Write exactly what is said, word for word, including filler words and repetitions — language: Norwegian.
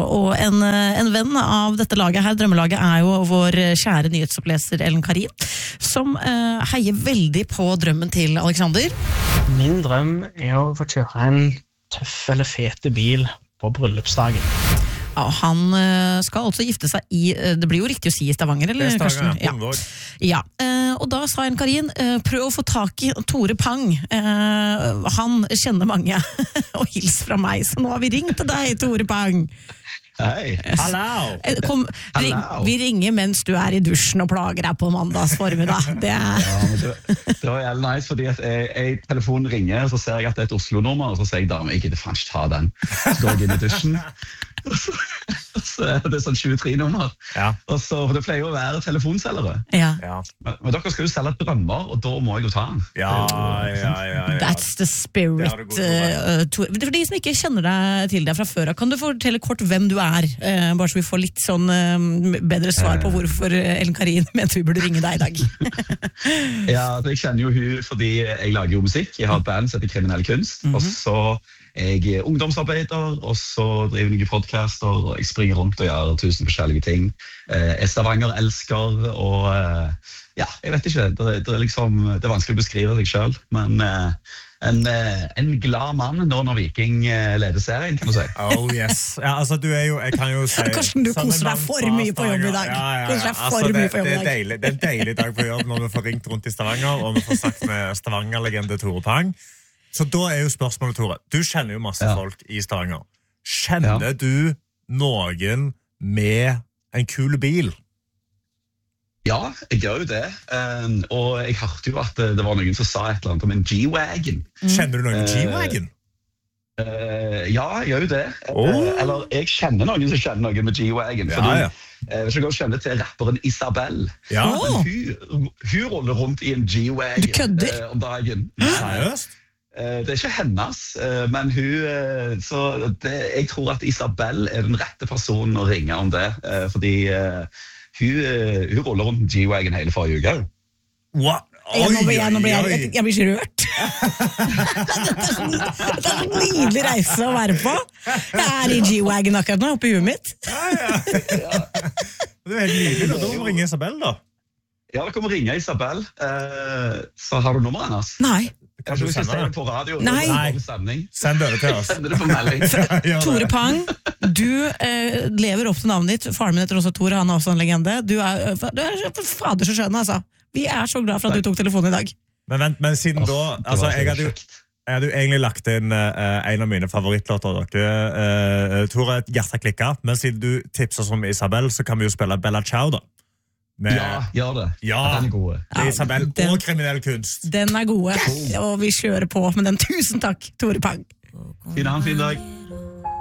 og en, en venn av dette laget her, drømmelaget, er jo vår kjære nyhetsoppleser Ellen Karin, som uh, heier veldig på drømmen til Alexander. Min drøm er å få kjøre en tøff eller fete bil på bryllupsdagen. Ja, han uh, skal altså gifte seg i, uh, det blir jo riktig å si i Stavanger, eller? Det er Stavanger, ja. Ja, uh, og da sa en Karin, uh, prøv å få tak i Tore Pang. Uh, han kjenner mange, og hils fra meg, så nå har vi ringt til deg, Tore Pang. Hei. Hallo. Kom, ring, vi ringer mens du er i dusjen og plager deg på mandags formiddag. Det er... Ja, men det, det var jævlig nice, fordi at jeg, jeg telefonen ringer, så ser jeg at det er et Oslo-nummer, og så sier jeg, dame, jeg gidder faen ikke ta den. Så går jeg inn i dusjen. Og så, og så er det sånn tjuetre-nummer. Ja. Og så, for det pleier jo å være telefonselgere. Ja. Ja. Men, men dere skal jo selge drømmer, og da må jeg jo ta den. Ja, ja, ja, ja. That's the spirit. Uh, to, for de som ikke kjenner deg til deg fra før, kan du fortelle kort hvem du er? Uh, bare så vi får litt sånn uh, bedre svar på hvorfor Ellen Karin mente vi burde ringe deg i dag. Ja, jeg kjenner jo hun fordi jeg lager jo musikk. Jeg har et band som heter Kriminell Kunst, mm-hmm. og så jeg er ungdomsarbeider, og så driver jeg podcaster, og jeg springer rundt og gjør tusen forskjellige ting. Jeg er Stavanger-elsker, og ja, jeg vet ikke, det er, det er, liksom, det er vanskelig å beskrive seg selv, men en, en glad mann nå når Viking leder serien, kan du si. Oh yes, ja, altså du er jo, jeg kan jo si... Karsten, du koser deg for mye på jobb i dag. Ja, ja, ja. Koser deg for altså, det, mye på jobb i dag. Det er, deilig, det er en deilig dag på jobb når vi får ringt rundt i Stavanger, og vi får sagt med Stavanger-legende Tore Pang. Så da er jo spørsmålet, Tore, du kjenner jo masse ja. folk i Stavanger. Kjenner ja. du noen med en kul bil? Ja, jeg gjør jo det. Um, og jeg hørte jo at det var noen som sa et eller annet om en G-Wagon. Mm. Kjenner du noen uh, G-Wagon? Uh, ja, jeg gjør jo det. Oh. Uh, eller jeg kjenner noen som kjenner noen med G-Wagon. Ja, ja. Uh, hvis jeg også kjenner til rapperen Isabel. Ja. Oh. Hun, hun roller rundt i en G-Wagon uh, om dagen. Seriøst? Det er ikke hennes, men hun, så det, jeg tror at Isabel er den rette personen å ringe om det, fordi hun, hun roller rundt G-Wagon hele forrige uke. What? Oi, jeg, nå blir, jeg, nå blir, oi, jeg, jeg blir ikke rørt. Dette er så en nydelig reise å være på. Jeg er i G-Wagon akkurat nå, oppe i huet mitt. Ja, ja. Ja. Det er helt nydelig, da må ringe Isabel da. Ja, da kommer ringe Isabel. Så har du nummeret hennes? Nei. Kanskje vi skal se det på radio? Nei. Nei. Send det til oss. Send det på melding. Tore Pang, du eh, lever opp til navnet ditt. Faren min heter også Tore, han er også en legende. Du er, du er fader så skjønn, altså. Vi er så glad for at du tok telefonen i dag. Men vent, men siden oh, da, altså, jeg hadde jo Jeg hadde jo egentlig lagt inn uh, en av mine favorittlåter av dere. Uh, Tore, hjertet klikket, men siden du tipser oss om Isabel, så kan vi jo spille Bella Ciao da. Med, ja, gjør det. Ja, den er gode. Isabel ja, den, og Kriminell Kunst. Den er gode, yes! Og vi kjører på med den. Tusen takk, Tore Pang. Fin, ha en fin dag.